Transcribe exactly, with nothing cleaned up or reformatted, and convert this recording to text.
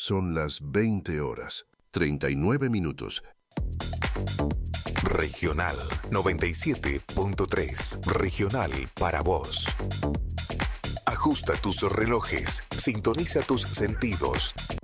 Son las veinte horas, treinta y nueve minutos. Regional noventa y siete punto tres. Regional para vos. Ajusta tus relojes, sintoniza tus sentidos.